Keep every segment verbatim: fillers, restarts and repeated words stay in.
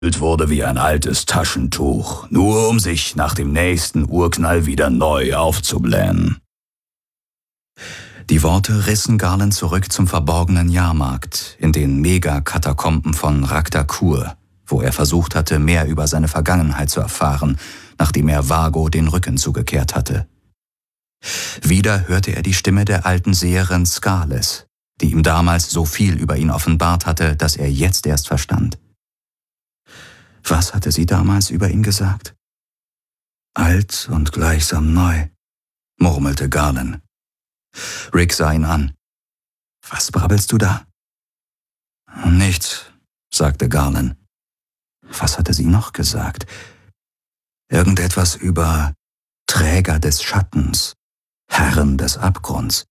wurde wie ein altes Taschentuch, nur um sich nach dem nächsten Urknall wieder neu aufzublähen. Die Worte rissen Garland zurück zum verborgenen Jahrmarkt in den Megakatakomben von Raktakur, wo er versucht hatte, mehr über seine Vergangenheit zu erfahren, nachdem er Vago den Rücken zugekehrt hatte. Wieder hörte er die Stimme der alten Seherin Skales, die ihm damals so viel über ihn offenbart hatte, dass er jetzt erst verstand. Was hatte sie damals über ihn gesagt? Alt und gleichsam neu, murmelte Garland. Rick sah ihn an. Was brabbelst du da? Nichts, sagte Garland. Was hatte sie noch gesagt? Irgendetwas über Träger des Schattens, Herren des Abgrunds.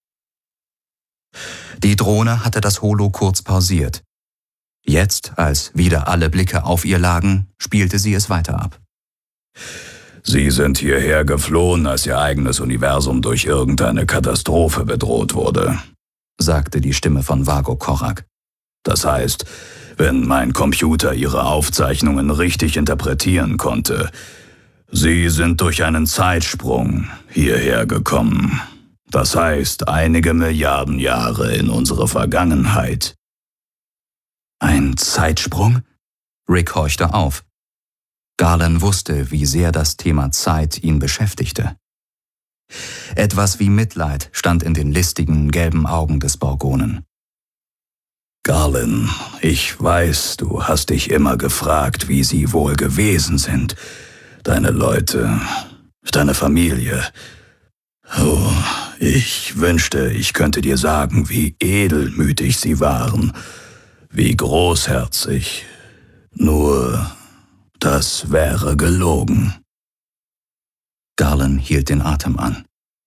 Die Drohne hatte das Holo kurz pausiert. Jetzt, als wieder alle Blicke auf ihr lagen, spielte sie es weiter ab. Sie sind hierher geflohen, als Ihr eigenes Universum durch irgendeine Katastrophe bedroht wurde, sagte die Stimme von Vago Korak. Das heißt, wenn mein Computer Ihre Aufzeichnungen richtig interpretieren konnte, Sie sind durch einen Zeitsprung hierher gekommen. Das heißt, einige Milliarden Jahre in unsere Vergangenheit. Ein Zeitsprung? Rick horchte auf. Garland wusste, wie sehr das Thema Zeit ihn beschäftigte. Etwas wie Mitleid stand in den listigen, gelben Augen des Borgonen. Garland, ich weiß, du hast dich immer gefragt, wie sie wohl gewesen sind. Deine Leute, deine Familie. Oh, ich wünschte, ich könnte dir sagen, wie edelmütig sie waren, wie großherzig. Nur, das wäre gelogen. Garland hielt den Atem an.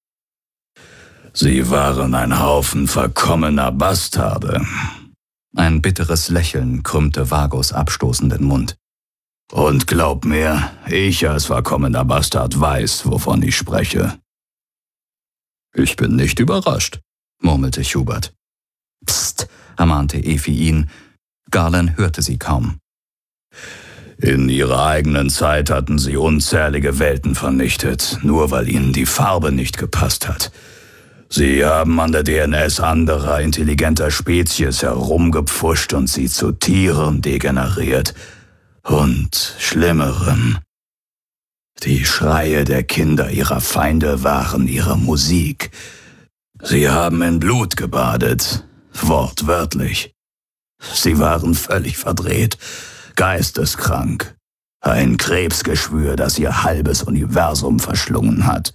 Sie waren ein Haufen verkommener Bastarde. Ein bitteres Lächeln krümmte Vagos abstoßenden Mund. Und glaub mir, ich als verkommener Bastard weiß, wovon ich spreche. Ich bin nicht überrascht, murmelte Hubert. Psst, ermahnte Efi ihn. Garland hörte sie kaum. In ihrer eigenen Zeit hatten sie unzählige Welten vernichtet, nur weil ihnen die Farbe nicht gepasst hat. Sie haben an der D N S anderer intelligenter Spezies herumgepfuscht und sie zu Tieren degeneriert. Und Schlimmerem. Die Schreie der Kinder ihrer Feinde waren ihre Musik. Sie haben in Blut gebadet, wortwörtlich. Sie waren völlig verdreht, geisteskrank. Ein Krebsgeschwür, das ihr halbes Universum verschlungen hat.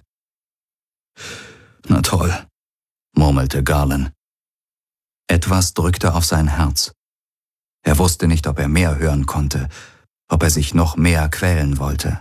Na toll, murmelte Garland. Etwas drückte auf sein Herz. Er wusste nicht, ob er mehr hören konnte, ob er sich noch mehr quälen wollte.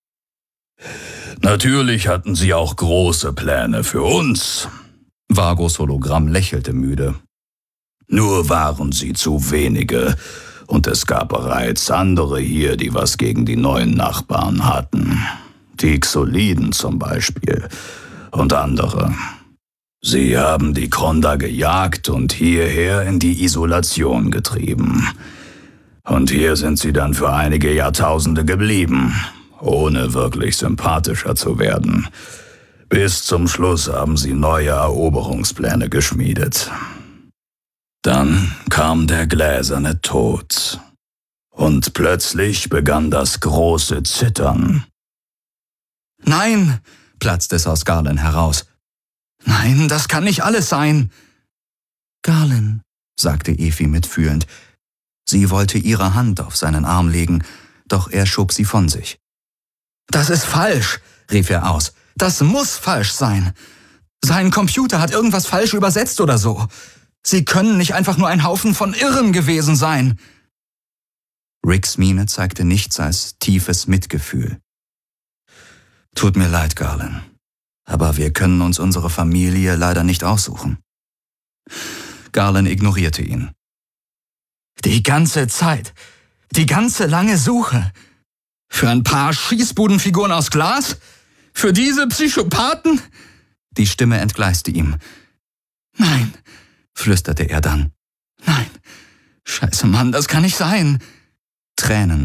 Natürlich hatten sie auch große Pläne für uns. Vagos Hologramm lächelte müde. Nur waren sie zu wenige, und es gab bereits andere hier, die was gegen die neuen Nachbarn hatten. Die Xoliden zum Beispiel und andere. Sie haben die Kronda gejagt und hierher in die Isolation getrieben. Und hier sind sie dann für einige Jahrtausende geblieben, ohne wirklich sympathischer zu werden. Bis zum Schluss haben sie neue Eroberungspläne geschmiedet. Dann kam der gläserne Tod. Und plötzlich begann das große Zittern. »Nein«, platzte es aus Garland heraus. »Nein, das kann nicht alles sein.« »Garland«, sagte Efi mitfühlend. Sie wollte ihre Hand auf seinen Arm legen, doch er schob sie von sich. »Das ist falsch«, rief er aus. »Das muss falsch sein. Sein Computer hat irgendwas falsch übersetzt oder so. Sie können nicht einfach nur ein Haufen von Irren gewesen sein.« Ricks Miene zeigte nichts als tiefes Mitgefühl. »Tut mir leid, Garland, aber wir können uns unsere Familie leider nicht aussuchen.« Garland ignorierte ihn. »Die ganze Zeit, die ganze lange Suche. Für ein paar Schießbudenfiguren aus Glas? Für diese Psychopathen?« Die Stimme entgleiste ihm. »Nein«, flüsterte er dann. »Nein, scheiße Mann, das kann nicht sein.« Tränen